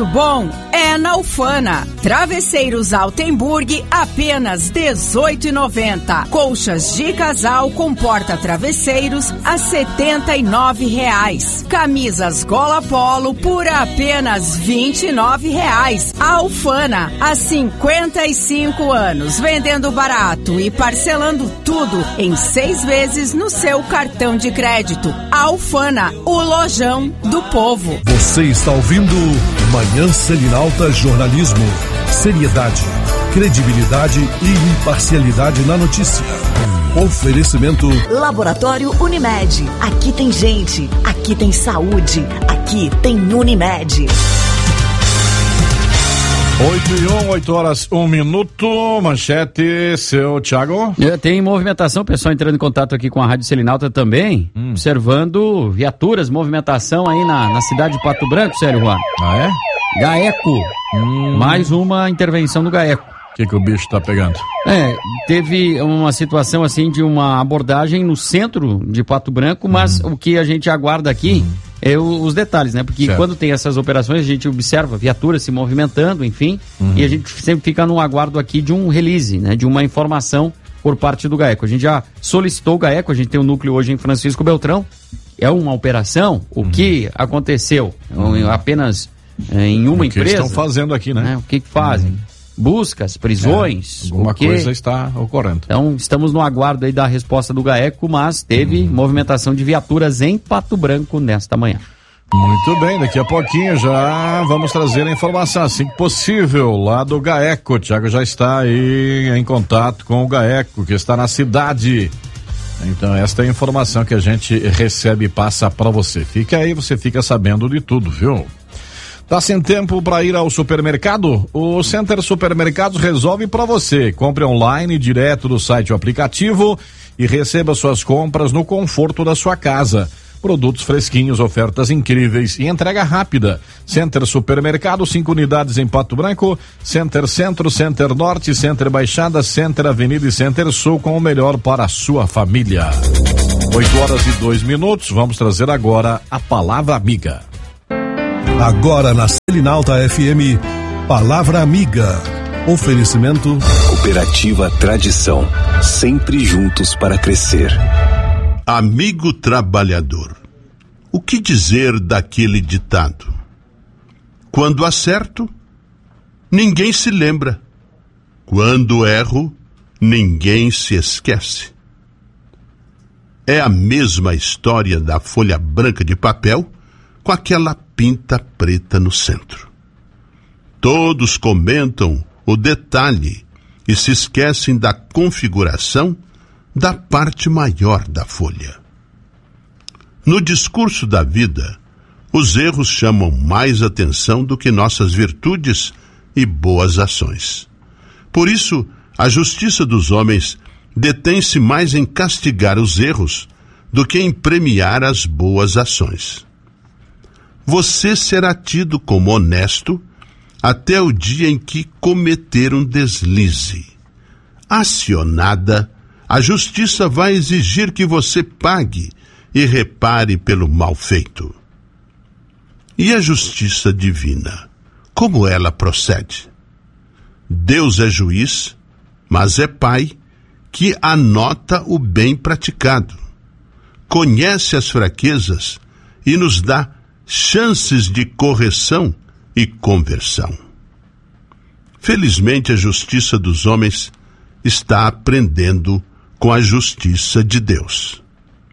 preço bom é na Ufana. Travesseiros Altenburg, apenas R$18,90. Colchas de casal com porta-travesseiros a R$79. Camisas Gola Polo por apenas R$29. A Ufana, há 55 anos, vendendo barato e parcelando tudo em 6 vezes no seu cartão de crédito. A Ufana, o lojão do povo. Você está ouvindo Manhã Selinalta Jornalismo. Seriedade, credibilidade e imparcialidade na notícia. Oferecimento Laboratório Unimed. Aqui tem gente, aqui tem saúde, aqui tem Unimed. 8h01, manchete, seu Thiago. Tem movimentação, pessoal entrando em contato aqui com a Rádio Selinalta também, observando viaturas, movimentação aí na cidade de Pato Branco, Célio Juan. Ah, é? GAECO, mais uma intervenção do GAECO. O que o bicho tá pegando? Teve uma situação assim de uma abordagem no centro de Pato Branco, mas o que a gente aguarda aqui é os detalhes, né? Porque quando tem essas operações a gente observa viaturas se movimentando, enfim, e a gente sempre fica no aguardo aqui de um release, né? De uma informação por parte do GAECO. A gente já solicitou o GAECO, a gente tem um núcleo hoje em Francisco Beltrão, é uma operação, o que aconteceu apenas em uma empresa. O que estão fazendo aqui, né? O que fazem? Buscas, prisões. Alguma coisa está ocorrendo. Então, estamos no aguardo aí da resposta do GAECO, mas teve movimentação de viaturas em Pato Branco nesta manhã. Muito bem, daqui a pouquinho já vamos trazer a informação, assim que possível, lá do GAECO. O Thiago já está aí em contato com o GAECO, que está na cidade. Então, esta é a informação que a gente recebe e passa para você. Fica aí, você fica sabendo de tudo, viu? Tá sem tempo para ir ao supermercado? O Center Supermercados resolve para você. Compre online, direto do site ou aplicativo e receba suas compras no conforto da sua casa. Produtos fresquinhos, ofertas incríveis e entrega rápida. Center Supermercado, 5 unidades em Pato Branco, Center Centro, Center Norte, Center Baixada, Center Avenida e Center Sul, com o melhor para a sua família. 8h02, vamos trazer agora a Palavra Amiga. Agora na Selinalta FM, Palavra Amiga. Oferecimento Cooperativa Tradição, sempre juntos para crescer. Amigo trabalhador, o que dizer daquele ditado? Quando acerto, ninguém se lembra. Quando erro, ninguém se esquece. É a mesma história da folha branca de papel com aquela pinta preta no centro. Todos comentam o detalhe e se esquecem da configuração da parte maior da folha. No discurso da vida, os erros chamam mais atenção do que nossas virtudes e boas ações. Por isso, a justiça dos homens detém-se mais em castigar os erros do que em premiar as boas ações. Você será tido como honesto até o dia em que cometer um deslize. Acionada, a justiça vai exigir que você pague e repare pelo mal feito. E a justiça divina, como ela procede? Deus é juiz, mas é pai que anota o bem praticado, conhece as fraquezas e nos dá chances de correção e conversão. Felizmente, a justiça dos homens está aprendendo com a justiça de Deus.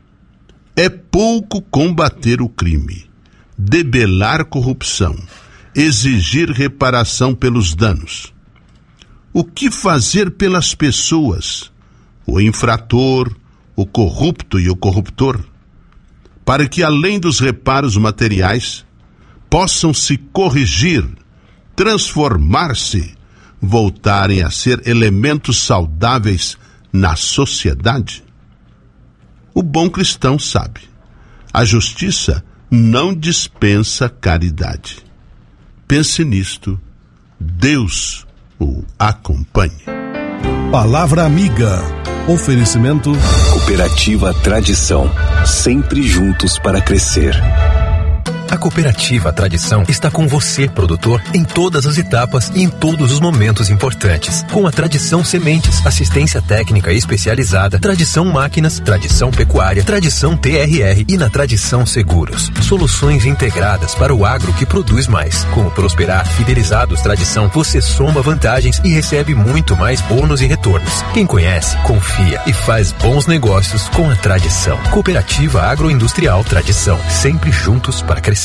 É pouco combater o crime, debelar corrupção, exigir reparação pelos danos. O que fazer pelas pessoas, o infrator, o corrupto e o corruptor, para que, além dos reparos materiais, possam se corrigir, transformar-se, voltarem a ser elementos saudáveis na sociedade? O bom cristão sabe, a justiça não dispensa caridade. Pense nisto, Deus o acompanhe. Palavra Amiga. Oferecimento Cooperativa Tradição, sempre juntos para crescer. A Cooperativa Tradição está com você, produtor, em todas as etapas e em todos os momentos importantes. Com a Tradição Sementes, assistência técnica especializada, Tradição Máquinas, Tradição Pecuária, Tradição TRR e na Tradição Seguros. Soluções integradas para o agro que produz mais. Com o Prosperar Fidelizados Tradição, você soma vantagens e recebe muito mais bônus e retornos. Quem conhece, confia e faz bons negócios com a Tradição. Cooperativa Agroindustrial Tradição, sempre juntos para crescer.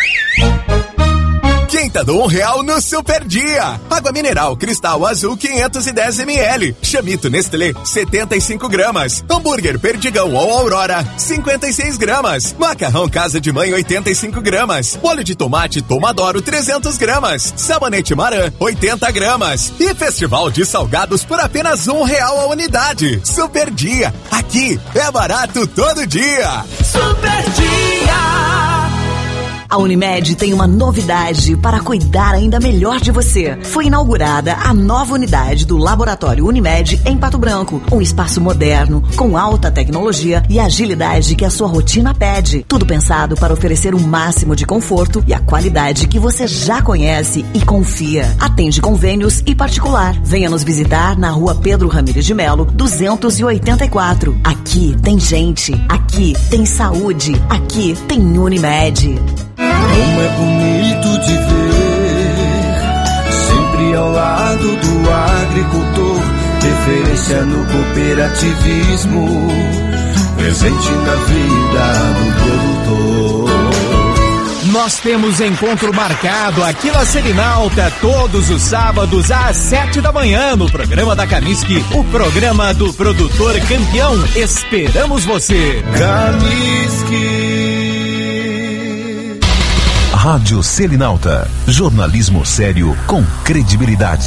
Quinta do R$1 no Super Dia. Água mineral Cristal Azul 510 ml. Chamito Nestlé 75 gramas. Hambúrguer Perdigão ou Aurora 56 gramas. Macarrão Casa de Mãe 85 gramas. Óleo de tomate Tomadoro 300 gramas. Sabonete Maran 80 gramas. E Festival de Salgados por apenas R$1 a unidade. Super Dia. Aqui é barato todo dia. Super Dia. A Unimed tem uma novidade para cuidar ainda melhor de você. Foi inaugurada a nova unidade do Laboratório Unimed em Pato Branco. Um espaço moderno, com alta tecnologia e agilidade que a sua rotina pede. Tudo pensado para oferecer o máximo de conforto e a qualidade que você já conhece e confia. Atende convênios e particular. Venha nos visitar na Rua Pedro Ramires de Melo, 284. Aqui tem gente, aqui tem saúde, aqui tem Unimed. Como é bonito de ver, sempre ao lado do agricultor, referência no cooperativismo, presente na vida do produtor. Nós temos encontro marcado aqui na Selinalta todos os sábados às 7 da manhã no programa da Camisque, o programa do produtor campeão. Esperamos você. Camisque. Rádio Selinalta, jornalismo sério com credibilidade.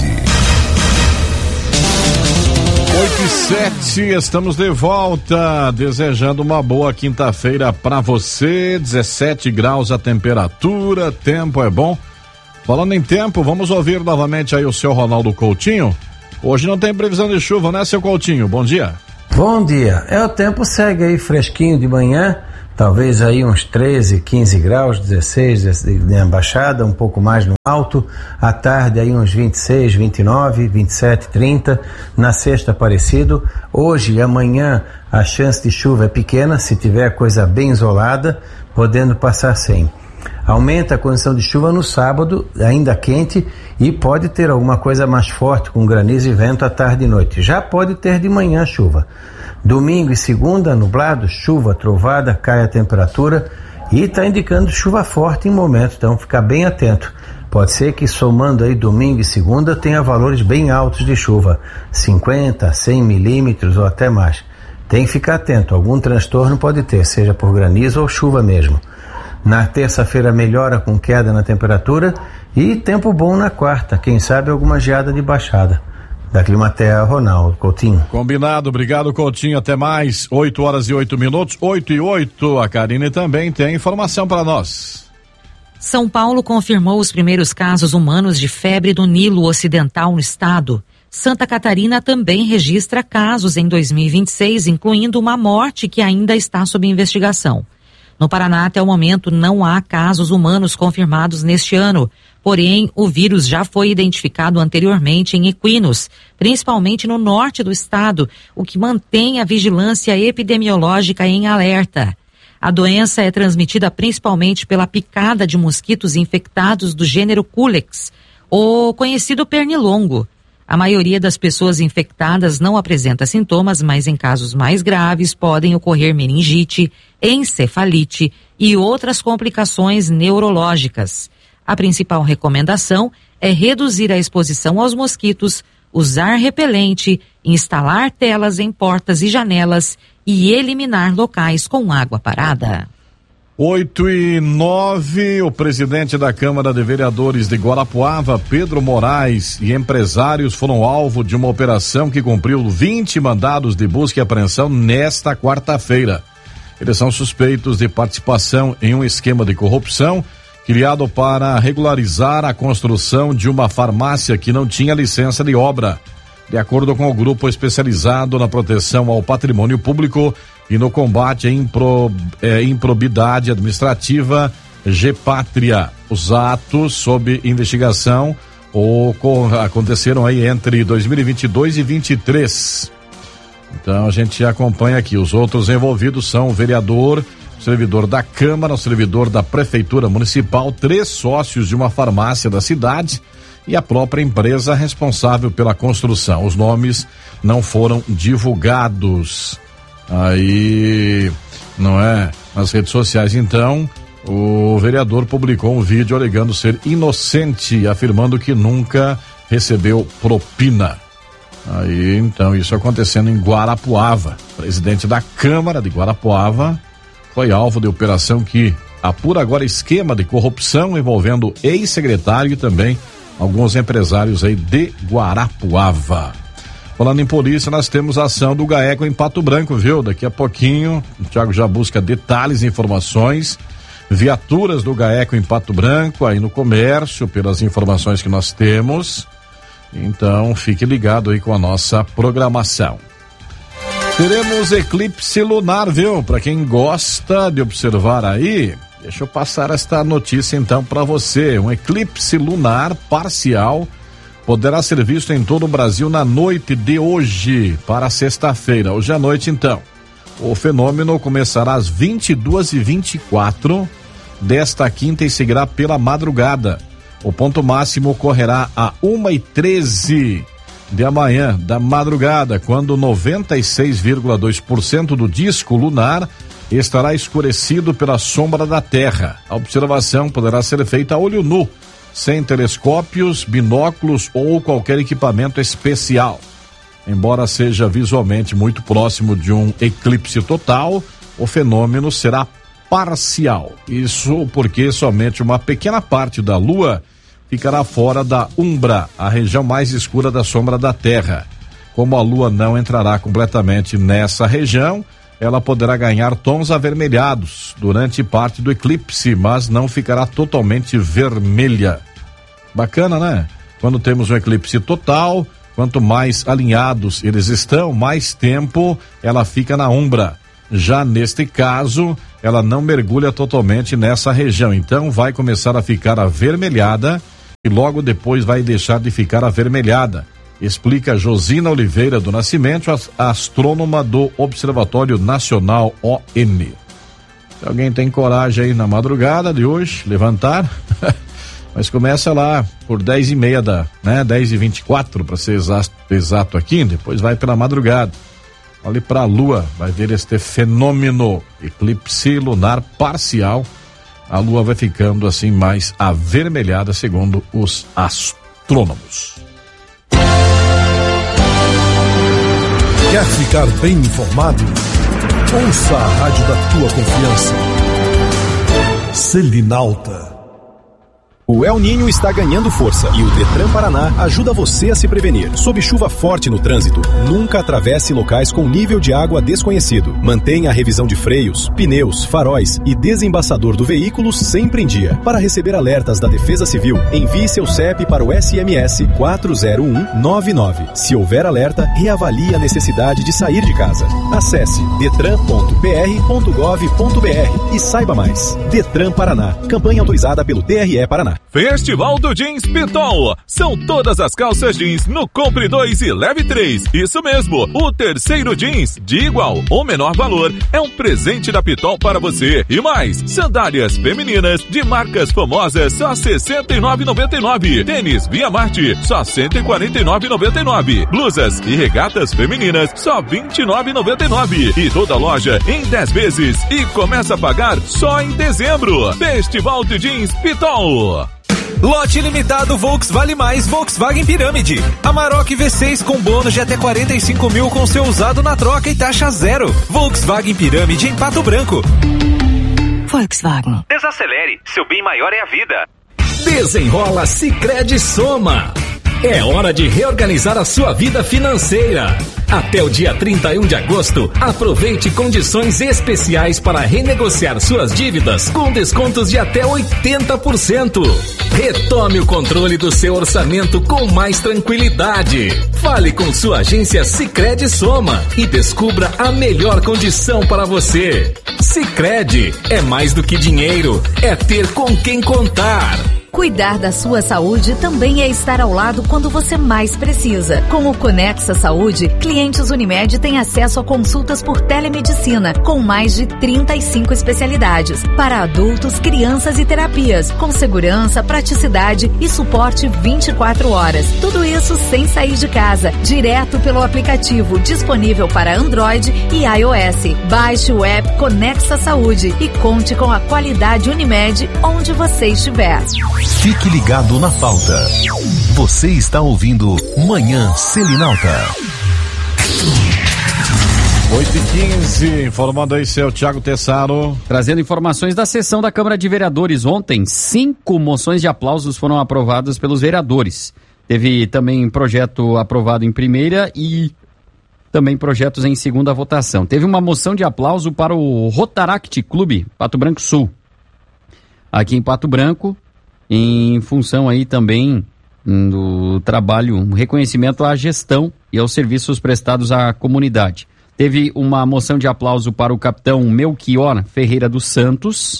8h07, estamos de volta, desejando uma boa quinta-feira para você, 17 graus a temperatura, tempo é bom. Falando em tempo, vamos ouvir novamente aí o seu Ronaldo Coutinho. Hoje não tem previsão de chuva, né, seu Coutinho? Bom dia. Bom dia, o tempo segue aí fresquinho de manhã, talvez aí uns 13, 15 graus, 16 na baixada, um pouco mais no alto. À tarde aí uns 26, 29, 27, 30. Na sexta parecido. Hoje e amanhã a chance de chuva é pequena, se tiver coisa bem isolada, podendo passar sem. Aumenta a condição de chuva no sábado, ainda quente, e pode ter alguma coisa mais forte com granizo e vento à tarde e noite. Já pode ter de manhã chuva. Domingo e segunda, nublado, chuva, trovada, cai a temperatura e está indicando chuva forte em momento, então ficar bem atento. Pode ser que somando aí domingo e segunda tenha valores bem altos de chuva, 50, 100 milímetros ou até mais. Tem que ficar atento, algum transtorno pode ter, seja por granizo ou chuva mesmo. Na terça-feira melhora com queda na temperatura e tempo bom na quarta, quem sabe alguma geada de baixada. Da Climatea, Ronaldo Coutinho. Combinado, obrigado Coutinho, até mais. 8h08, 8h08. A Karine também tem informação para nós. São Paulo confirmou os primeiros casos humanos de febre do Nilo Ocidental no estado. Santa Catarina também registra casos em 2026, incluindo uma morte que ainda está sob investigação. No Paraná, até o momento, não há casos humanos confirmados neste ano. Porém, o vírus já foi identificado anteriormente em equinos, principalmente no norte do estado, o que mantém a vigilância epidemiológica em alerta. A doença é transmitida principalmente pela picada de mosquitos infectados do gênero Culex, o conhecido pernilongo. A maioria das pessoas infectadas não apresenta sintomas, mas em casos mais graves podem ocorrer meningite, encefalite e outras complicações neurológicas. A principal recomendação é reduzir a exposição aos mosquitos, usar repelente, instalar telas em portas e janelas e eliminar locais com água parada. 8h09, o presidente da Câmara de Vereadores de Guarapuava, Pedro Moraes, e empresários foram alvo de uma operação que cumpriu 20 mandados de busca e apreensão nesta quarta-feira. Eles são suspeitos de participação em um esquema de corrupção criado para regularizar a construção de uma farmácia que não tinha licença de obra. De acordo com o grupo especializado na proteção ao patrimônio público e no combate à improbidade administrativa, Gepátria. Os atos sob investigação aconteceram aí entre 2022 e 2023. Então a gente acompanha aqui. Os outros envolvidos são o vereador, o servidor da Câmara, o servidor da Prefeitura Municipal, 3 sócios de uma farmácia da cidade e a própria empresa responsável pela construção. Os nomes não foram divulgados aí, não é? Nas redes sociais. Então, o vereador publicou um vídeo alegando ser inocente, afirmando que nunca recebeu propina. Aí, então, isso acontecendo em Guarapuava. O presidente da Câmara de Guarapuava foi alvo de operação que apura agora esquema de corrupção envolvendo ex-secretário e também alguns empresários aí de Guarapuava. Falando em polícia, nós temos a ação do GAECO em Pato Branco, viu? Daqui a pouquinho, o Thiago já busca detalhes e informações. Viaturas do GAECO em Pato Branco, aí no comércio, pelas informações que nós temos. Então, fique ligado aí com a nossa programação. Teremos eclipse lunar, viu? Para quem gosta de observar aí, deixa eu passar esta notícia então para você. Um eclipse lunar parcial poderá ser visto em todo o Brasil na noite de hoje para sexta-feira. Hoje à noite, então. O fenômeno começará às 22h24 desta quinta e seguirá pela madrugada. O ponto máximo ocorrerá a 1h13 de amanhã da madrugada, quando 96,2% do disco lunar estará escurecido pela sombra da Terra. A observação poderá ser feita a olho nu, sem telescópios, binóculos ou qualquer equipamento especial. Embora seja visualmente muito próximo de um eclipse total, o fenômeno será parcial. Isso porque somente uma pequena parte da Lua ficará fora da umbra, a região mais escura da sombra da Terra. Como a Lua não entrará completamente nessa região, ela poderá ganhar tons avermelhados durante parte do eclipse, mas não ficará totalmente vermelha. Bacana, né? Quando temos um eclipse total, quanto mais alinhados eles estão, mais tempo ela fica na umbra. Já neste caso, ela não mergulha totalmente nessa região, então vai começar a ficar avermelhada e logo depois vai deixar de ficar avermelhada, explica Josina Oliveira do Nascimento, astrônoma do Observatório Nacional ON. Se alguém tem coragem aí na madrugada de hoje, levantar, mas começa lá por 10h30 10h24 para ser exato aqui, depois vai pela madrugada. Olhe para a Lua, vai ver este fenômeno, eclipse lunar parcial. A Lua vai ficando assim mais avermelhada, segundo os astrônomos. Quer ficar bem informado? Ouça a rádio da tua confiança. Selinalta. O El Ninho está ganhando força e o Detran Paraná ajuda você a se prevenir. Sob chuva forte no trânsito, nunca atravesse locais com nível de água desconhecido. Mantenha a revisão de freios, pneus, faróis e desembaçador do veículo sempre em dia. Para receber alertas da Defesa Civil, envie seu CEP para o SMS 40199. Se houver alerta, reavalie a necessidade de sair de casa. Acesse detran.pr.gov.br e saiba mais. Detran Paraná, campanha autorizada pelo TRE Paraná. Festival do Jeans Pitol. São todas as calças jeans no Compre 2 e Leve 3. Isso mesmo, o terceiro jeans de igual ou menor valor é um presente da Pitol para você. E mais, sandálias femininas de marcas famosas só R$ 69,99. Tênis Via Marte só R$ 149,99. Blusas e regatas femininas só R$ 29,99. E toda loja em 10 vezes e começa a pagar só em dezembro. Festival do Jeans Pitol. Lote limitado Volkswagen Mais Volkswagen Pirâmide. Amarok V6 com bônus de até 45 mil com seu usado na troca e taxa zero. Volkswagen Pirâmide em Pato Branco. Volkswagen. Desacelere, seu bem maior é a vida. Desenrola Sicredi Soma. É hora de reorganizar a sua vida financeira. Até o dia 31 de agosto, aproveite condições especiais para renegociar suas dívidas com descontos de até 80%. Retome o controle do seu orçamento com mais tranquilidade. Fale com sua agência Sicredi Soma e descubra a melhor condição para você. Sicredi é mais do que dinheiro, é ter com quem contar. Cuidar da sua saúde também é estar ao lado quando você mais precisa. Com o Conexa Saúde, clientes Unimed têm acesso a consultas por telemedicina, com mais de 35 especialidades, para adultos, crianças e terapias, com segurança, praticidade e suporte 24 horas. Tudo isso sem sair de casa, direto pelo aplicativo disponível para Android e iOS. Baixe o app Conexa Saúde e conte com a qualidade Unimed onde você estiver. Fique ligado na pauta. Você está ouvindo Manhã Selinalta. 8h15, informando aí seu Thiago Tessaro. Trazendo informações da sessão da Câmara de Vereadores. Ontem, 5 moções de aplausos foram aprovadas pelos vereadores. Teve também projeto aprovado em primeira e também projetos em segunda votação. Teve uma moção de aplauso para o Rotaract Clube Pato Branco Sul. Aqui em Pato Branco, em função aí também do trabalho, um reconhecimento à gestão e aos serviços prestados à comunidade. Teve uma moção de aplauso para o capitão Melchior Ferreira dos Santos,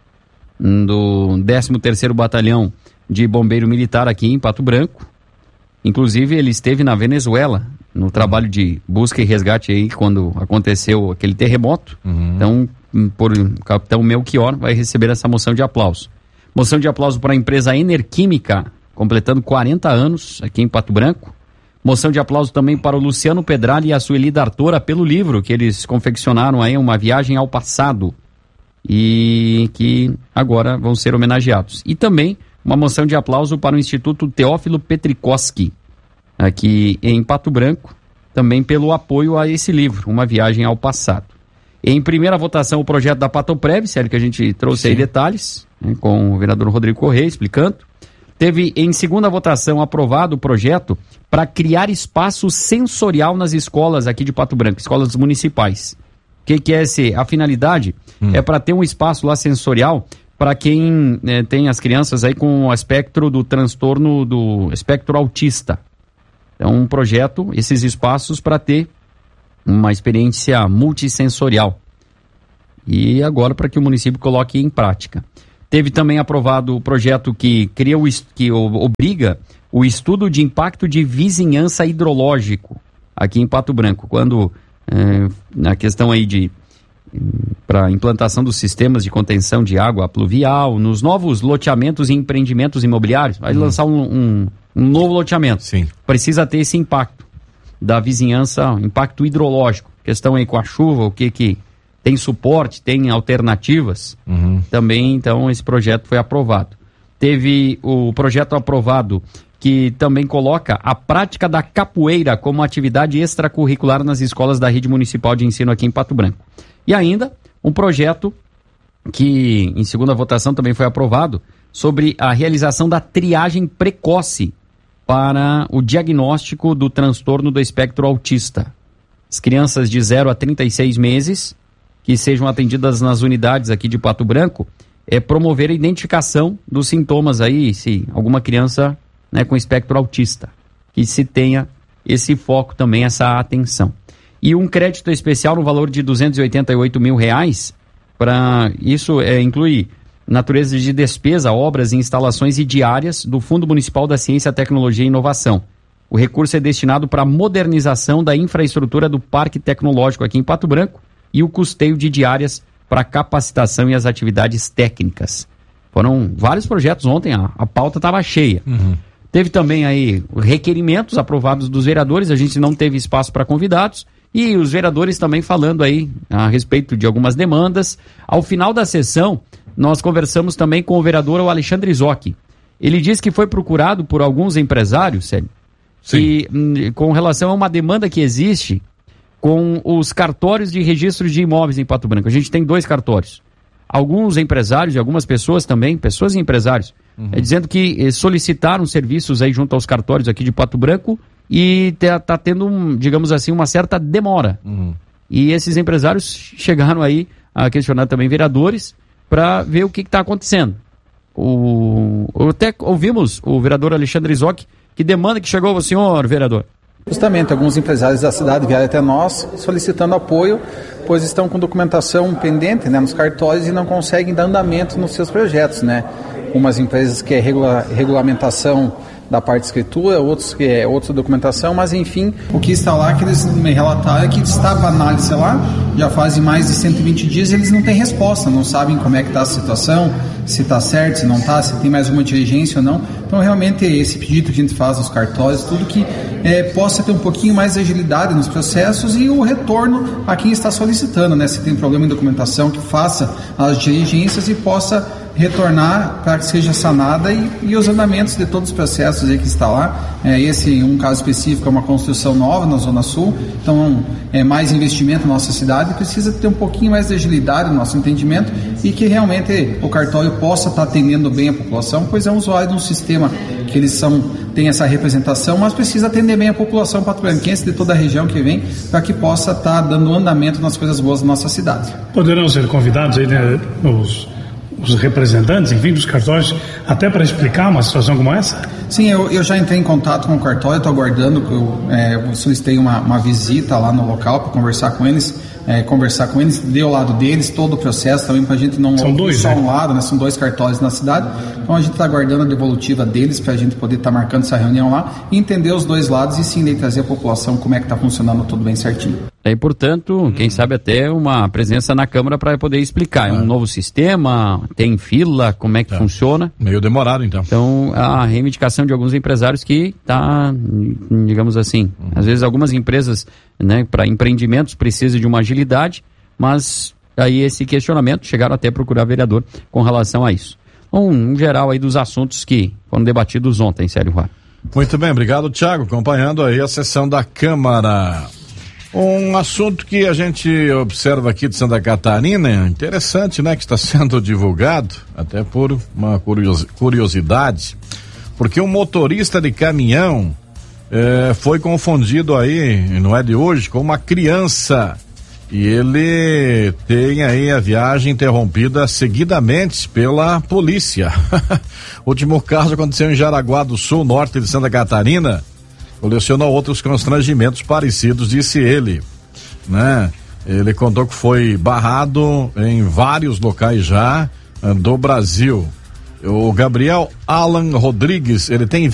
do 13º Batalhão de Bombeiro Militar aqui em Pato Branco. Inclusive, ele esteve na Venezuela, no trabalho de busca e resgate aí, quando aconteceu aquele terremoto. Então, por capitão Melchior, vai receber essa moção de aplauso. Moção de aplauso para a empresa Enerquímica, completando 40 anos aqui em Pato Branco. Moção de aplauso também para o Luciano Pedrali e a Sueli D'Artora pelo livro que eles confeccionaram aí, Uma Viagem ao Passado, e que agora vão ser homenageados. E também uma moção de aplauso para o Instituto Teófilo Petrikowski, aqui em Pato Branco, também pelo apoio a esse livro, Uma Viagem ao Passado. Em primeira votação, o projeto da Patoprev, sério que a gente trouxe aí detalhes, né, com o vereador Rodrigo Correia explicando. Teve em segunda votação aprovado o projeto para criar espaço sensorial nas escolas aqui de Pato Branco, escolas municipais. O que é a finalidade? É para ter um espaço lá sensorial para quem tem as crianças aí com o espectro do transtorno do espectro autista. Então, um projeto, esses espaços para ter uma experiência multissensorial. E agora para que o município coloque em prática. Teve também aprovado o projeto que obriga o estudo de impacto de vizinhança hidrológico aqui em Pato Branco, quando na questão aí para a implantação dos sistemas de contenção de água pluvial, nos novos loteamentos e empreendimentos imobiliários, vai lançar um novo loteamento. Sim. Precisa ter esse impacto da vizinhança, impacto hidrológico, questão aí com a chuva, o que tem suporte, tem alternativas. Também, então, esse projeto foi aprovado. Teve o projeto aprovado que também coloca a prática da capoeira como atividade extracurricular nas escolas da rede municipal de ensino aqui em Pato Branco. E ainda um projeto que em segunda votação também foi aprovado sobre a realização da triagem precoce para o diagnóstico do transtorno do espectro autista. As crianças de 0 a 36 meses que sejam atendidas nas unidades aqui de Pato Branco, promover a identificação dos sintomas aí, se alguma criança, né, com espectro autista, que se tenha esse foco também, essa atenção. E um crédito especial no valor de R$288 mil, para isso inclui natureza de despesa, obras, instalações e diárias do Fundo Municipal da Ciência, Tecnologia e Inovação. O recurso é destinado para a modernização da infraestrutura do Parque Tecnológico aqui em Pato Branco e o custeio de diárias para capacitação e as atividades técnicas. Foram vários projetos ontem, a pauta estava cheia. Teve também aí requerimentos aprovados dos vereadores, a gente não teve espaço para convidados, e os vereadores também falando aí a respeito de algumas demandas. Ao final da sessão, nós conversamos também com o vereador Alexandre Zocchi. Ele disse que foi procurado por alguns empresários, sério, que, com relação a uma demanda que existe com os cartórios de registros de imóveis em Pato Branco. A gente tem 2 cartórios. Alguns empresários e algumas pessoas também, pessoas e empresários, dizendo que solicitaram serviços aí junto aos cartórios aqui de Pato Branco e tá tendo, digamos assim, uma certa demora. E esses empresários chegaram aí a questionar também vereadores para ver o que está acontecendo. Até ouvimos o vereador Alexandre Zoc, que demanda que chegou ao senhor, vereador. Justamente, alguns empresários da cidade vieram até nós solicitando apoio, pois estão com documentação pendente, né, nos cartórios e não conseguem dar andamento nos seus projetos, né? Umas empresas que é regulamentação da parte de escritura, outros que é outra documentação, mas enfim, o que está lá, que eles me relataram, é que está para análise lá, já fazem mais de 120 dias e eles não têm resposta, não sabem como é que está a situação, se está certo, se não está, se tem mais uma diligência ou não. Então realmente esse pedido que a gente faz aos cartórios, tudo que possa ter um pouquinho mais de agilidade nos processos e o retorno a quem está solicitando, né? Se tem problema em documentação, que faça as diligências e possa retornar para que seja sanada e os andamentos de todos os processos aí que está lá. Esse, um caso específico, é uma construção nova na Zona Sul, então é mais investimento na nossa cidade, precisa ter um pouquinho mais de agilidade no nosso entendimento e que realmente o cartório possa estar atendendo bem a população, pois é um usuário de um sistema que eles tem essa representação, mas precisa atender bem a população pato-branquense de toda a região que vem, para que possa estar dando andamento nas coisas boas da nossa cidade. Poderão ser convidados aí, né, os representantes, enfim, dos cartórios, até para explicar uma situação como essa? Sim, eu já entrei em contato com o cartório, estou aguardando que eu solicitei uma visita lá no local para conversar com eles, ver o lado deles, todo o processo também, para a gente não ouvir só um lado, né? São 2 cartórios na cidade, então a gente está aguardando a devolutiva deles para a gente poder estar marcando essa reunião lá e entender os 2 lados e sim daí trazer a população como é que está funcionando tudo bem certinho. E, portanto, quem sabe até uma presença na Câmara para poder explicar. É um novo sistema, tem fila, como é que funciona. Meio demorado, então. Então, a reivindicação de alguns empresários que está, digamos assim, às vezes algumas empresas, né, para empreendimentos precisam de uma agilidade, mas aí esse questionamento chegaram até a procurar vereador com relação a isso. Um geral aí dos assuntos que foram debatidos ontem, Célio Roy. Muito bem, obrigado, Thiago, acompanhando aí a sessão da Câmara. Um assunto que a gente observa aqui de Santa Catarina, interessante, né, que está sendo divulgado, até por uma curiosidade, porque um motorista de caminhão foi confundido aí, não é de hoje, com uma criança, e ele tem aí a viagem interrompida seguidamente pela polícia. O último caso aconteceu em Jaraguá do Sul, norte de Santa Catarina. Colecionou outros constrangimentos parecidos, disse ele, né? Ele contou que foi barrado em vários locais já do Brasil. O Gabriel Alan Rodrigues, ele tem